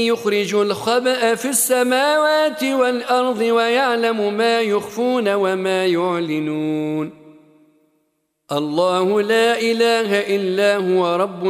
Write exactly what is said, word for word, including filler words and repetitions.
يخرج الخبأ في السماوات والأرض ويعلم ما يخفون وما يعلنون الله لا إله إلا هو رب